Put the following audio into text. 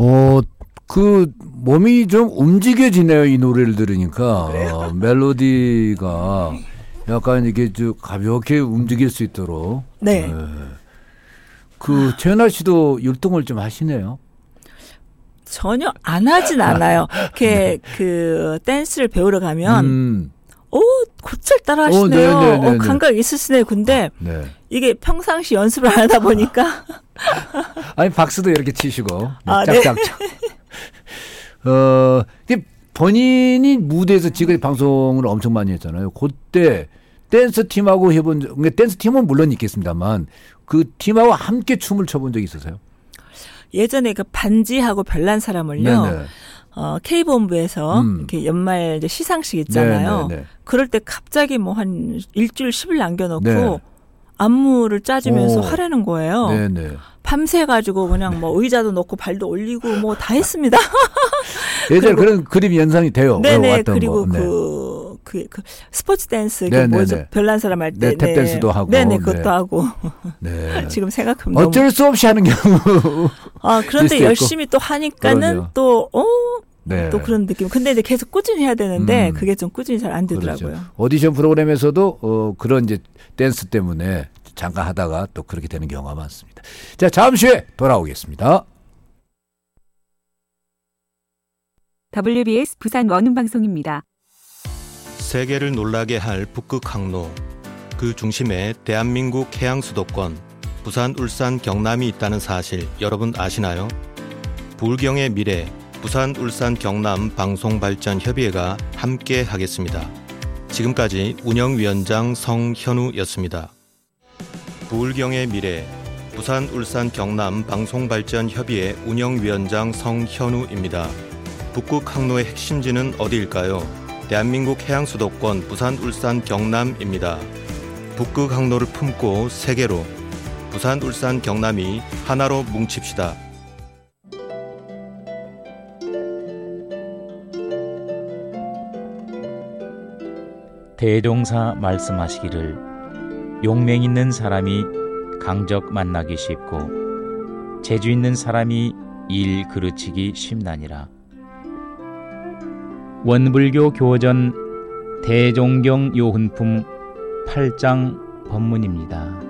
그 몸이 좀 움직여지네요. 이 노래를 들으니까. 멜로디가 약간 이게 좀 가볍게 움직일 수 있도록. 네. 그 최연아 씨도 율동을 좀 하시네요. 전혀 안 하진 않아요. 이렇게 그 댄스를 배우러 가면 곧잘 따라 하시네요. 감각 있으시네요. 근데 이게 평상시 연습을 안 하다 보니까 아니 박수도 이렇게 치시고 네. 짝짝짝. 본인이 무대에서 지금 방송을 엄청 많이 했잖아요. 그때 댄스 팀하고 해본 댄스 팀은 물론 있겠습니다만 그 팀하고 함께 춤을 춰본 적이 있으세요? 예전에 그 반지하고 별난 사람을요. K본부에서 이렇게 연말 이제 시상식 있잖아요. 그럴 때 갑자기 뭐 한 일주일 10일 남겨놓고 안무를 짜주면서 하라는 거예요. 밤새 가지고 그냥 뭐 의자도 놓고 발도 올리고 뭐 다 했습니다. 예전에 그런 그림이 연상이 돼요. 네네. 그리고 그 스포츠 댄스 뭐죠? 별난 사람 할 때 탭 댄스도 하고. 네네. 그것도 하고. 지금 생각하면 어쩔 수 없이 하는 경우. 그런데 열심히 또 하니까는 또 그런 느낌. 근데 이제 계속 꾸준히 해야 되는데 그게 좀 꾸준히 잘 안 되더라고요. 그렇죠. 오디션 프로그램에서도 그런 이제 댄스 때문에 잠깐 하다가 또 그렇게 되는 경우가 많습니다. 자, 잠시 후에 돌아오겠습니다. WBS 부산 원음방송입니다. 세계를 놀라게 할 북극 항로. 그 중심에 대한민국 해양 수도권 부산, 울산, 경남이 있다는 사실 여러분 아시나요? 부울경의 미래 부산, 울산, 경남 방송발전협의회가 함께 하겠습니다. 지금까지 운영위원장 성현우였습니다. 부울경의 미래 부산, 울산, 경남 방송발전협의회 운영위원장 성현우입니다. 북극 항로의 핵심지는 어디일까요? 대한민국 해양 수도권 부산, 울산, 경남입니다. 북극 항로를 품고 세계로 부산, 울산, 경남이 하나로 뭉칩시다. 대종사 말씀하시기를 용맹 있는 사람이 강적 만나기 쉽고 재주 있는 사람이 일 그르치기 쉽나니라. 원불교 교전 대종경 요훈품 8장 법문입니다.